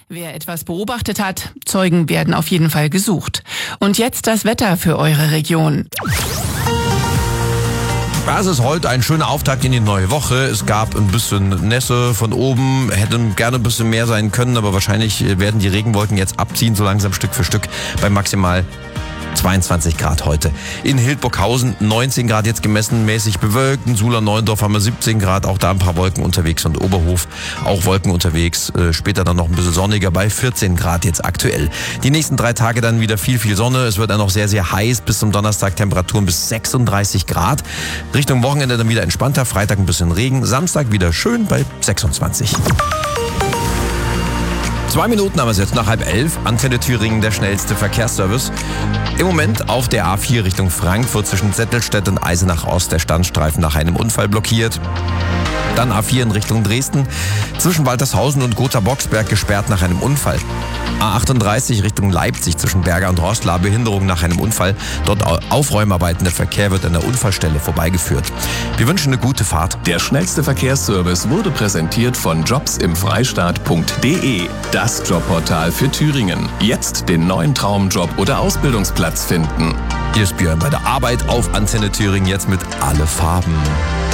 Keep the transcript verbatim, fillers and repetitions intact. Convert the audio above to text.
Wer etwas beobachtet hat, Zeugen werden auf jeden Fall gesucht. Und jetzt das Wetter für eure Region. Es ist heute ein schöner Auftakt in die neue Woche. Es gab ein bisschen Nässe von oben, hätte gerne ein bisschen mehr sein können, aber wahrscheinlich werden die Regenwolken jetzt abziehen, so langsam Stück für Stück, bei maximal zweiundzwanzig Grad heute. In Hildburghausen neunzehn Grad jetzt gemessen, mäßig bewölkt. In Suhla-Neuendorf haben wir siebzehn Grad, auch da ein paar Wolken unterwegs. Und Oberhof auch Wolken unterwegs. Äh, später dann noch ein bisschen sonniger bei vierzehn Grad jetzt aktuell. Die nächsten drei Tage dann wieder viel, viel Sonne. Es wird dann noch sehr, sehr heiß. Bis zum Donnerstag Temperaturen bis sechsunddreißig Grad. Richtung Wochenende dann wieder entspannter. Freitag ein bisschen Regen. Samstag wieder schön bei sechsundzwanzig. Zwei Minuten haben wir es jetzt nach halb elf. Antenne Thüringen, der schnellste Verkehrsservice. Im Moment auf der A vier Richtung Frankfurt zwischen Zettelstedt und Eisenach Ost der Standstreifen nach einem Unfall blockiert. Dann A vier in Richtung Dresden, zwischen Waltershausen und Gotha-Boxberg gesperrt nach einem Unfall. A achtunddreißig Richtung Leipzig zwischen Berger und Rostlar, Behinderung nach einem Unfall. Dort Aufräumarbeiten, der Verkehr wird an der Unfallstelle vorbeigeführt. Wir wünschen eine gute Fahrt. Der schnellste Verkehrsservice wurde präsentiert von jobs im freistaat punkt de. Das Jobportal für Thüringen. Jetzt den neuen Traumjob oder Ausbildungsplatz finden. Hier ist Björn bei der Arbeit auf Antenne Thüringen, jetzt mit Alle Farben.